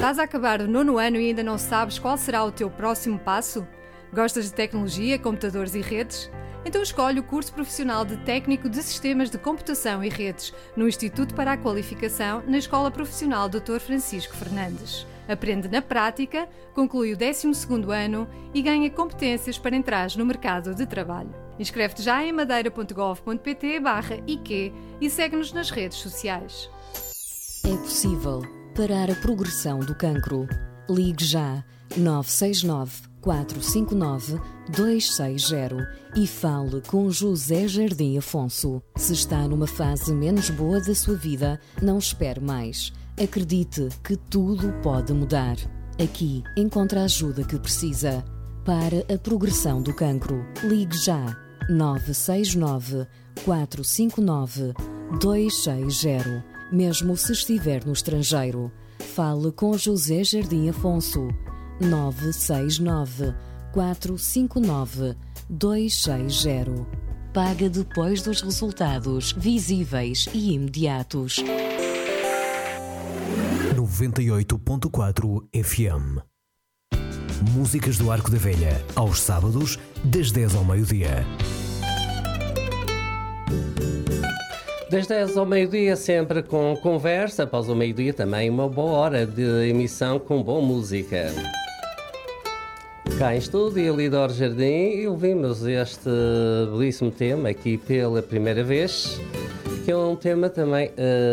Estás a acabar o 9º ano e ainda não sabes qual será o teu próximo passo? Gostas de tecnologia, computadores e redes? Então escolhe o curso profissional de Técnico de Sistemas de Computação e Redes no Instituto para a Qualificação na Escola Profissional Dr. Francisco Fernandes. Aprende na prática, conclui o 12º ano e ganha competências para entrar no mercado de trabalho. Inscreve-te já em madeira.gov.pt/IQ e segue-nos nas redes sociais. É possível parar a progressão do cancro. Ligue já 969 459 260 e fale com José Jardim Afonso. Se está numa fase menos boa da sua vida, não espere mais. Acredite que tudo pode mudar. Aqui encontra a ajuda que precisa. Para a progressão do cancro, ligue já 969 459 260. Mesmo se estiver no estrangeiro, fale com José Jardim Afonso. 969 459 260. Paga depois dos resultados visíveis e imediatos. 98.4 FM. Músicas do Arco da Velha, aos sábados, das 10 ao meio-dia. Das 10 ao meio-dia, sempre com conversa. Após o meio-dia, também uma boa hora de emissão com boa música. Cá em estúdio, Elidor Jardim, e ouvimos este belíssimo tema aqui pela primeira vez, que é um tema também,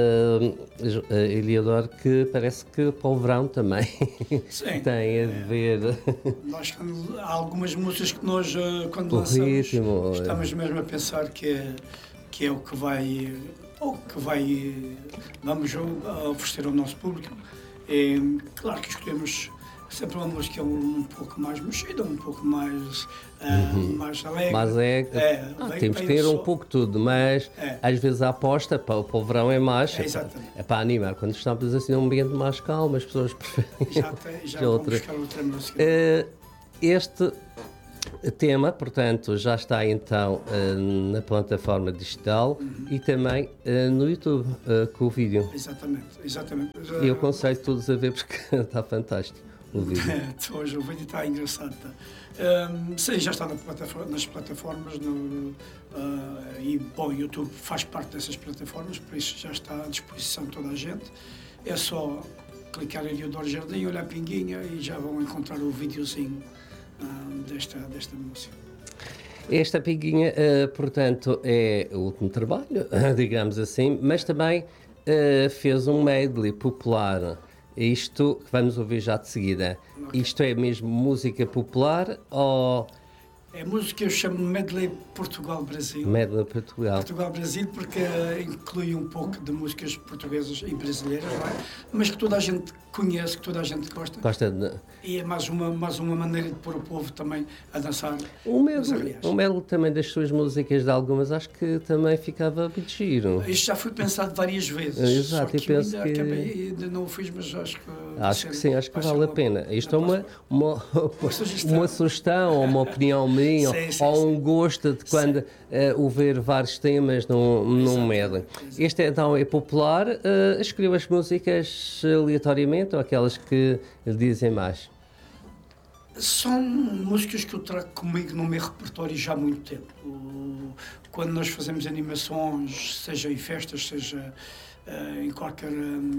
Elidor, que parece que para o verão também Sim, tem a ver. Nós, há algumas músicas que nós, quando O lançamos, ritmo, estamos mesmo a pensar que é o que vai, vamos oferecer ao nosso público. É claro que escolhemos sempre uma música um pouco mais mexida, um pouco mais, mais alegre. Mas temos que ter um pouco de tudo, mas às vezes a aposta para o verão é mais, é para animar. Quando estamos assim num ambiente mais calmo, as pessoas preferem já vamos buscar outra música. Este tema, portanto, já está então na plataforma digital e também no YouTube com o vídeo. Exatamente. E eu aconselho todos a ver porque está fantástico o vídeo. Hoje o vídeo está engraçado. Sim, já está nas plataformas e bom, o YouTube faz parte dessas plataformas, por isso já está à disposição de toda a gente. É só clicar em Elidor Jardim, olhar a pinguinha e já vão encontrar o videozinho desta música. Esta pinguinha, portanto, é o último trabalho, digamos assim, mas também fez um medley popular. Isto que vamos ouvir já de seguida. Okay. Isto é mesmo música popular ou... É música que eu chamo de Medley Portugal-Brasil. Medley Portugal. Portugal-Brasil porque inclui um pouco de músicas portuguesas e brasileiras, não é? Mas que toda a gente conhece, que toda a gente gosta. E é mais uma maneira de pôr o povo também a dançar. O medley também das suas músicas, de algumas, acho que também ficava muito giro. Isto já foi pensado várias vezes. Exato, e penso que... ainda não o fiz, mas acho que... Acho que sim, acho que vale a pena. Isto é uma sugestão ou uma opinião minha, ou um gosto de quando o ver vários temas num medley. Este então é popular, escolheu as músicas aleatoriamente ou aquelas que lhe dizem mais? São músicas que eu trago comigo no meu repertório já há muito tempo. Quando nós fazemos animações, seja em festas, seja em qualquer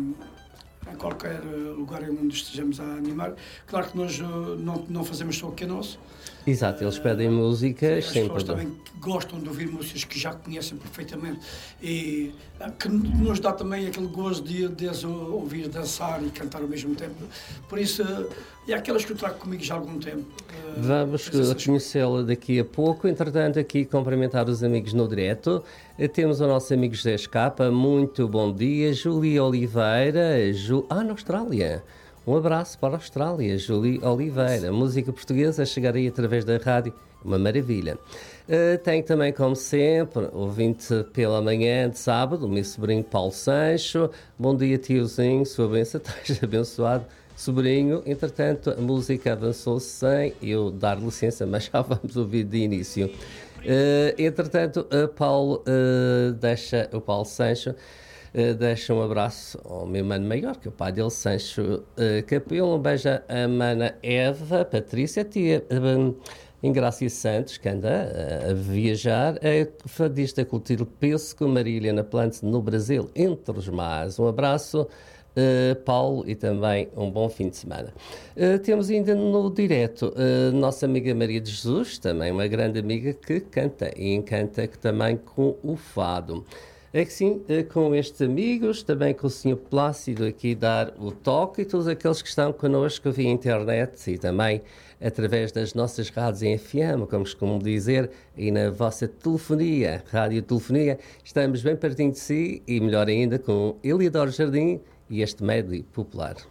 lugar onde estejamos a animar, claro que nós não fazemos só o que é nosso. Exato, eles pedem músicas as sempre. As pessoas também gostam de ouvir músicas que já conhecem perfeitamente e que nos dá também aquele gozo de ouvir dançar e cantar ao mesmo tempo. Por isso, é aquelas que eu trago comigo já há algum tempo. Vamos conhecê-la daqui a pouco. Entretanto, aqui cumprimentar os amigos no direto. Temos o nosso amigo José Escapa. Muito bom dia. Júlia Oliveira, na Austrália. Um abraço para a Austrália, Júlia Oliveira. Música portuguesa a chegar aí através da rádio, uma maravilha. Tenho também, como sempre, ouvinte pela manhã de sábado, o meu sobrinho Paulo Sancho. Bom dia, tiozinho, sua bênção, estás abençoado, sobrinho. Entretanto, a música avançou sem eu dar licença, mas já vamos ouvir de início. Entretanto, o Paulo Sancho Deixa um abraço ao meu mano maior, que é o pai dele, Sancho Capelo. Um beijo à mana Eva, Patrícia, a tia Ingrácia Santos, que anda a viajar, a fadista Clotilde Pêssego, Maria Helena Plante, no Brasil, entre os mais. Um abraço, Paulo, e também um bom fim de semana. Temos ainda no direto nossa amiga Maria de Jesus, também uma grande amiga que canta e encanta também com o fado. É que sim, com estes amigos, também com o Sr. Plácido aqui dar o toque, e todos aqueles que estão connosco via internet e também através das nossas rádios em FM, como costumo dizer, e na vossa telefonia, radiotelefonia, estamos bem pertinho de si, e melhor ainda com Eliodoro Jardim e este medley popular.